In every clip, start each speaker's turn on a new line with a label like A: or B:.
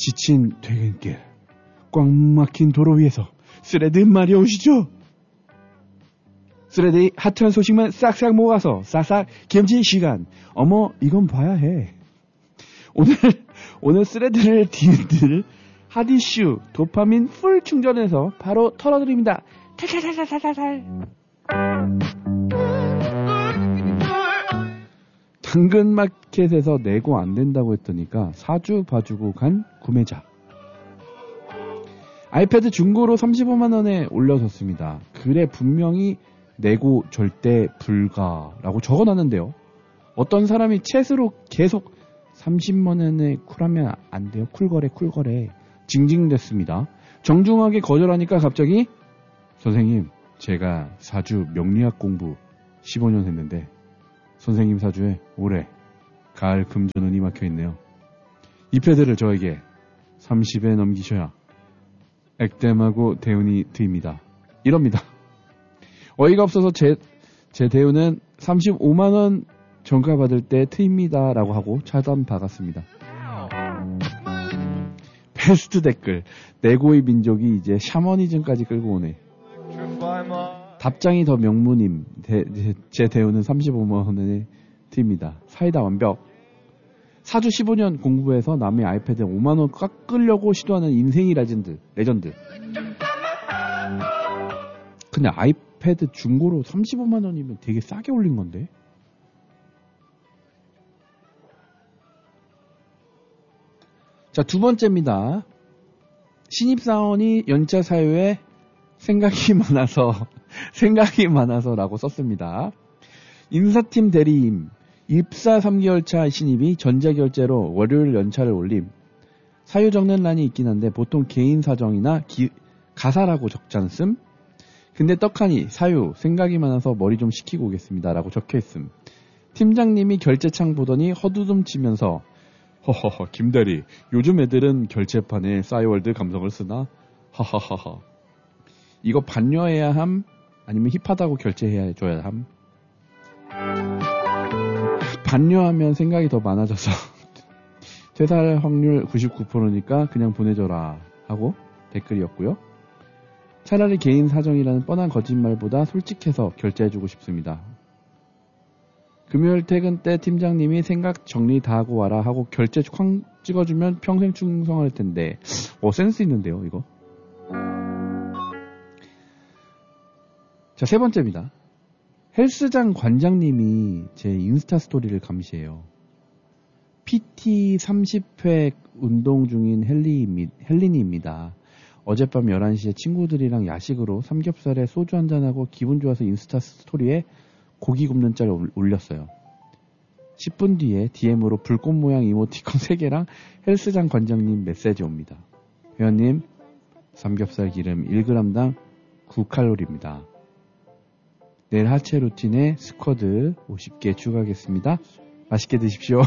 A: 지친 퇴근길, 꽉 막힌 도로 위에서 스레드 마려우시죠? 스레드의 핫한 소식만 싹싹 모아서 싹싹 gem진 시간. 어머, 이건 봐야 해. 오늘 스레드를 뒤흔들 핫 이슈 도파민 풀 충전해서 바로 털어드립니다. 탈탈탈탈탈탈. 당근마켓에서 내고 안 된다고 했더니까 사주 봐주고 간 구매자. 아이패드 중고로 35만 원에 올려섰습니다. 글에 분명히 내고 절대 불가라고 적어놨는데요. 어떤 사람이 챗으로 계속 30만 원에 쿨하면 안 돼요. 쿨거래. 징징댔습니다. 정중하게 거절하니까 갑자기 선생님, 제가 사주 명리학 공부 15년 했는데 선생님 사주에 올해 가을 금전운이 막혀있네요. 이 패드를 저에게 30에 넘기셔야 액땜하고 대운이 드립니다. 이럽니다. 어이가 없어서 제 대운은 35만원 정가 받을 때 트입니다 라고 하고 차단 박았습니다. 패스트 댓글. 내고의 민족이 이제 샤머니즘까지 끌고 오네. 답장이 더 명무님. 제 대우는 35만원의 트입니다. 사이다 완벽. 사주 15년 공부해서 남의 아이패드에 5만원 깎으려고 시도하는 인생이 레전드. 근데 아이패드 중고로 35만원이면 되게 싸게 올린 건데? 자, 두 번째입니다. 신입사원이 연차 사유에 생각이 많아서라고 썼습니다. 인사팀 대리임, 입사 3개월 차 신입이 전자결제로 월요일 연차를 올림. 사유 적는 란이 있긴 한데 보통 개인 사정이나 가사라고 적잖음. 근데 떡하니 사유 생각이 많아서 머리 좀 식히고 오겠습니다 라고 적혀있음. 팀장님이 결제창 보더니 허두둠 치면서 허허허 김대리, 요즘 애들은 결제판에 싸이월드 감성을 쓰나? 하하하하. 이거 반려해야 함? 아니면 힙하다고 결제해줘야 함? 반려하면 생각이 더 많아져서 퇴사할 확률 99%니까 그냥 보내줘라 하고 댓글이었고요. 차라리 개인 사정이라는 뻔한 거짓말보다 솔직해서 결제해주고 싶습니다. 금요일 퇴근 때 팀장님이 생각 정리 다 하고 와라 하고 결제 쾅 찍어주면 평생 충성할 텐데. 센스 있는데요, 이거. 자, 세 번째입니다. 헬스장 관장님이 제 인스타 스토리를 감시해요. PT 30회 운동 중인 헬린이입니다. 어젯밤 11시에 친구들이랑 야식으로 삼겹살에 소주 한잔하고 기분 좋아서 인스타 스토리에 고기 굽는 짤 올렸어요. 10분 뒤에 DM으로 불꽃 모양 이모티콘 3개랑 헬스장 관장님 메시지 옵니다. 회원님, 삼겹살 기름 1g당 9칼로리입니다. 내일 하체 루틴에 스쿼드 50개 추가하겠습니다. 맛있게 드십시오.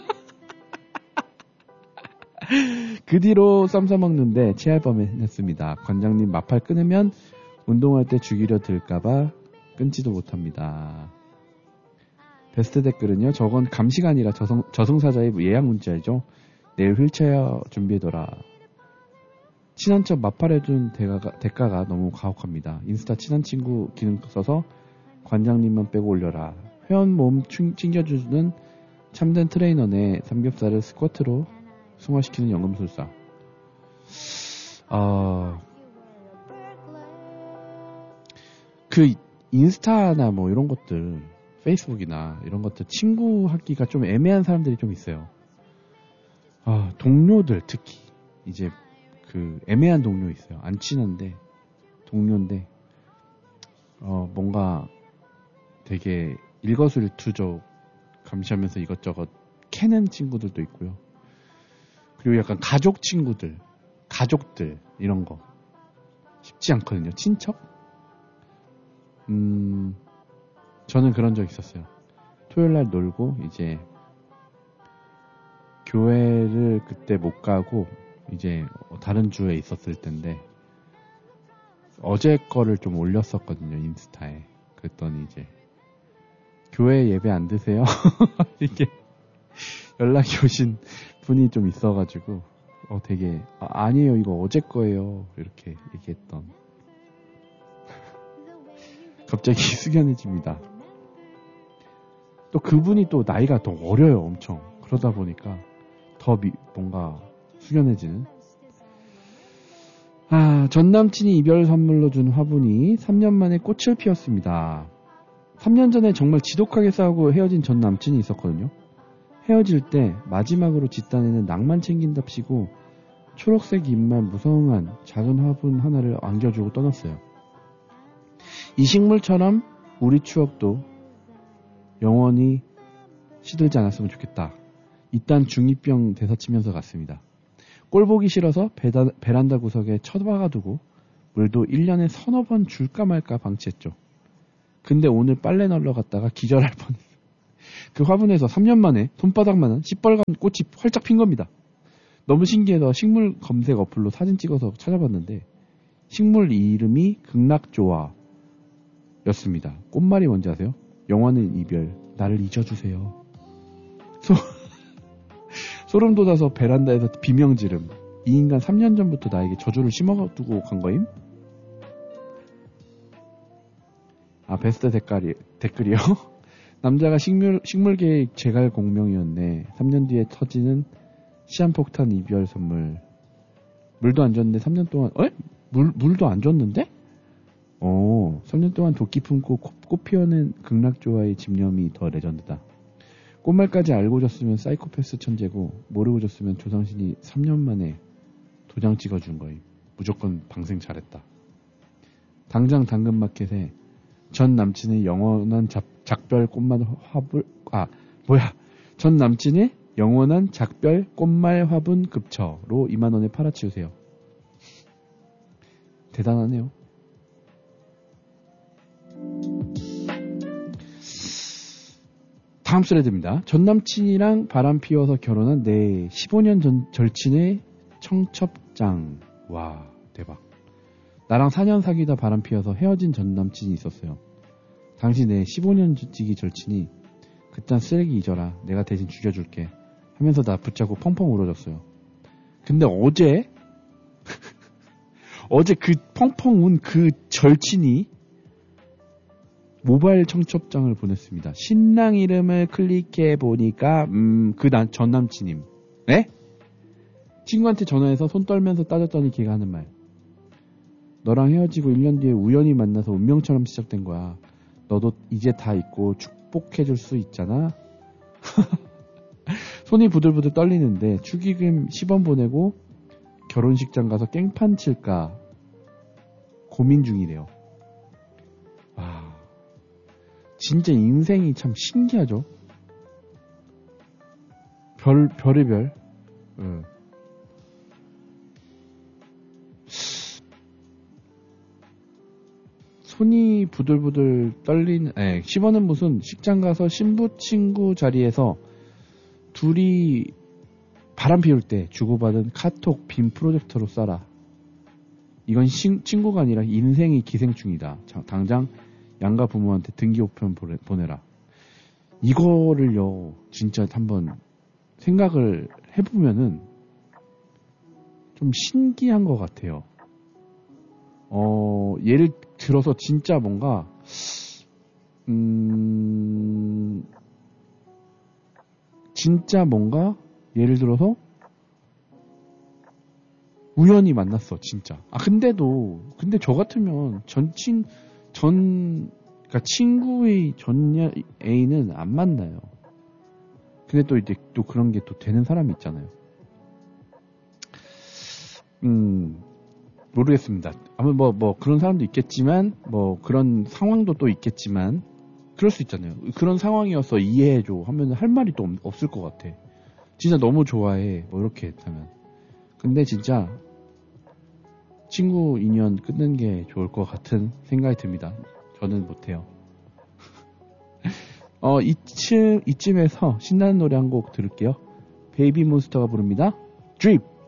A: 그 뒤로 쌈 싸먹는데 체할 뻔했습니다. 관장님 마팔 끊으면 운동할 때 죽이려 들까봐 끊지도 못합니다. 베스트 댓글은요. 저건 감시가 아니라 저승사자의 예약 문자이죠. 내일 휠체어 준비해둬라. 친한 척 마팔해준 대가가 너무 가혹합니다. 인스타 친한 친구 기능 써서 관장님만 빼고 올려라. 회원 몸 챙겨주는 참된 트레이너네. 삼겹살을 스쿼트로 승화시키는 연금술사. 그 인스타나 뭐 이런 것들, 페이스북이나 이런 것들 친구 하기가 좀 애매한 사람들이 좀 있어요. 동료들 특히 이제 그 애매한 동료 있어요. 안 친한데 동료인데 뭔가 되게 일거수일투족 감시하면서 이것저것 캐는 친구들도 있고요. 그리고 약간 가족들 이런 거 쉽지 않거든요. 친척? 저는 그런 적 있었어요. 토요일날 놀고 이제 교회를 그때 못 가고 이제 다른 주에 있었을 텐데 어제 거를 좀 올렸었거든요. 인스타에. 그랬더니 이제 교회 예배 안 드세요? 이게 연락이 오신 분이 좀 있어가지고 되게 아니에요 이거 어제 거예요 이렇게 얘기했던 갑자기 숙연해집니다. 또 그분이 또 나이가 더 어려요 엄청. 그러다 보니까 더 뭔가 숙연해지는. 전 남친이 이별 선물로 준 화분이 3년 만에 꽃을 피웠습니다. 3년 전에 정말 지독하게 싸우고 헤어진 전 남친이 있었거든요. 헤어질 때 마지막으로 짓단에는 낭만 챙긴답시고 초록색 잎만 무성한 작은 화분 하나를 안겨주고 떠났어요. 이 식물처럼 우리 추억도 영원히 시들지 않았으면 좋겠다. 이딴 중2병 대사치면서 갔습니다. 꼴 보기 싫어서 베란다 구석에 쳐박아두고 물도 1년에 서너 번 줄까 말까 방치했죠. 근데 오늘 빨래 널러 갔다가 기절할 뻔했어요. 그 화분에서 3년 만에 손바닥만한 시뻘건 꽃이 활짝 핀 겁니다. 너무 신기해서 식물 검색 어플로 사진 찍어서 찾아봤는데 식물 이름이 극락조화 였습니다. 꽃말이 뭔지 아세요? 영원한 이별, 나를 잊어주세요. 소름 돋아서 베란다에서 비명 지름. 이 인간 3년 전부터 나에게 저주를 심어두고 간 거임? 베스트 댓글이요? 남자가 식물계의 제갈 공명이었네. 3년 뒤에 터지는 시한폭탄 이별 선물. 물도 안 줬는데 3년 동안, 물도 안 줬는데? 3년 동안 도끼 품고 꽃 피워낸 극락조화의 집념이 더 레전드다. 꽃말까지 알고 줬으면 사이코패스 천재고 모르고 줬으면 조상신이 3년 만에 도장 찍어준 거임. 무조건 방생 잘했다. 당장 당근마켓에 전 남친의 영원한 작별 꽃말 화분 전 남친의 영원한 작별 꽃말 화분 급처로 2만원에 팔아치우세요. 대단하네요. 다음 스레드입니다. 전 남친이랑 바람 피워서 결혼한 내 15년 전 절친의 청첩장. 와, 대박. 나랑 4년 사귀다 바람 피워서 헤어진 전 남친이 있었어요. 당시 내 15년 지기 절친이 그딴 쓰레기 잊어라. 내가 대신 죽여줄게. 하면서 나 붙잡고 펑펑 울어줬어요. 근데 어제 그 펑펑 운 그 절친이 모바일 청첩장을 보냈습니다. 신랑 이름을 클릭해 보니까 전 남친임. 네? 친구한테 전화해서 손 떨면서 따졌더니 걔가 하는 말. 너랑 헤어지고 1년 뒤에 우연히 만나서 운명처럼 시작된 거야. 너도 이제 다 잊고 축복해줄 수 있잖아. 손이 부들부들 떨리는데 축의금 10원 보내고 결혼식장 가서 깽판 칠까 고민 중이래요. 와, 진짜 인생이 참 신기하죠. 별의별. 손이 부들부들 떨리는, 10원은 무슨 식장 가서 신부 친구 자리에서 둘이 바람 피울 때 주고받은 카톡 빔 프로젝터로 쏴라. 이건 친구가 아니라 인생이 기생충이다. 당장 양가 부모한테 등기 우편 보내라. 이거를요, 진짜 한번 생각을 해보면은 좀 신기한 것 같아요. 예를 들어서 진짜 뭔가, 진짜 뭔가, 예를 들어서, 우연히 만났어, 진짜. 근데 저 같으면 그러니까 친구의 전 애인은 안 만나요. 근데 또 이제 또 그런 게 또 되는 사람이 있잖아요. 모르겠습니다. 아마 뭐 그런 사람도 있겠지만, 뭐 그런 상황도 또 있겠지만, 그럴 수 있잖아요. 그런 상황이어서 이해해줘 하면 할 말이 또 없을 것 같아. 진짜 너무 좋아해. 뭐 이렇게 하면. 근데 진짜 친구 인연 끊는 게 좋을 것 같은 생각이 듭니다. 저는 못해요. 이쯤에서 신나는 노래 한 곡 들을게요. 베이비 몬스터가 부릅니다. 드립!